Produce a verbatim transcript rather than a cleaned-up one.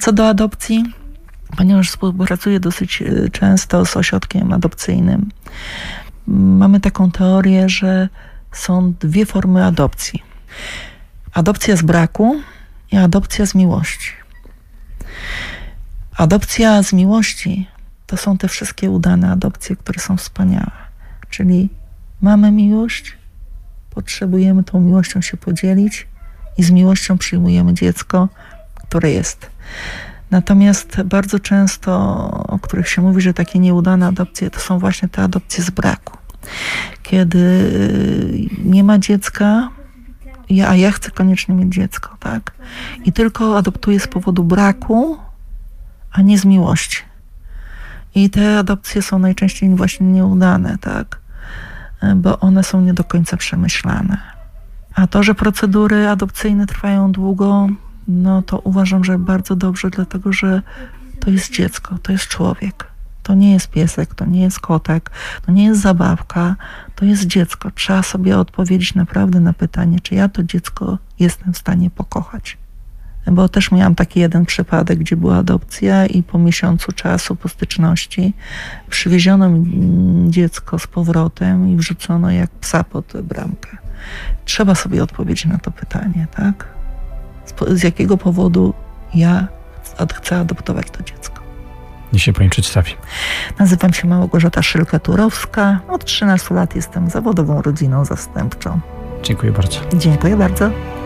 Co do adopcji, ponieważ współpracuję dosyć często z ośrodkiem adopcyjnym, mamy taką teorię, że są dwie formy adopcji. Adopcja z braku i adopcja z miłości. Adopcja z miłości to są te wszystkie udane adopcje, które są wspaniałe. Czyli mamy miłość, potrzebujemy tą miłością się podzielić i z miłością przyjmujemy dziecko, które jest. Natomiast bardzo często, o których się mówi, że takie nieudane adopcje, to są właśnie te adopcje z braku. Kiedy nie ma dziecka, ja, a ja chcę koniecznie mieć dziecko, tak? I tylko adoptuję z powodu braku, a nie z miłości. I te adopcje są najczęściej właśnie nieudane, tak? Bo one są nie do końca przemyślane. A to, że procedury adopcyjne trwają długo, no to uważam, że bardzo dobrze, dlatego że to jest dziecko, to jest człowiek. To nie jest piesek, to nie jest kotek, to nie jest zabawka, to jest dziecko. Trzeba sobie odpowiedzieć naprawdę na pytanie, czy ja to dziecko jestem w stanie pokochać. Bo też miałam taki jeden przypadek, gdzie była adopcja i po miesiącu czasu, po styczności, przywieziono mi dziecko z powrotem i wrzucono jak psa pod bramkę. Trzeba sobie odpowiedzieć na to pytanie, tak? Z, z jakiego powodu ja chcę adoptować to dziecko. Niech się pani przedstawi. Nazywam się Małgorzata Szylka-Turowska. Od trzynastu lat jestem zawodową rodziną zastępczą. Dziękuję bardzo. Dziękuję bardzo.